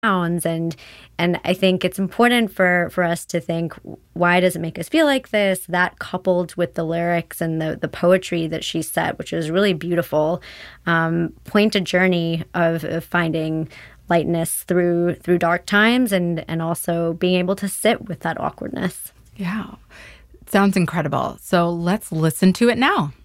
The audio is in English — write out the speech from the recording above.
sounds. And I think it's important for us to think, why does it make us feel like this? That coupled with the lyrics and the poetry that she set, which is really beautiful, point a journey of finding lightness through dark times, and also being able to sit with that awkwardness. Yeah. Sounds incredible. So let's listen to it now.